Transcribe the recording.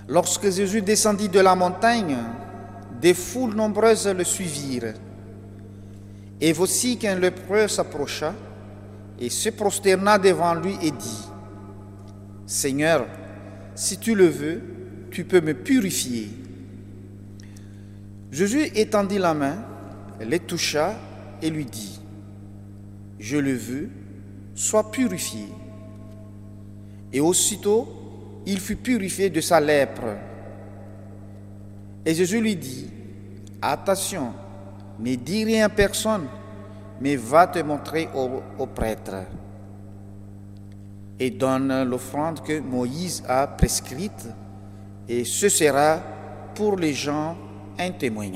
Lorsque Jésus descendit de la montagne, des foules nombreuses le suivirent. Et voici qu'un lépreux s'approcha et se prosterna devant lui et dit: « Seigneur, si tu le veux, tu peux me purifier. » Jésus étendit la main, le toucha et lui dit: « Je le veux, sois purifié. » Et aussitôt, il fut purifié de sa lèpre. Et Jésus lui dit: « Attention, ne dis rien à personne, mais va te montrer au prêtre et donne l'offrande que Moïse a prescrite, et ce sera pour les gens un témoignage. »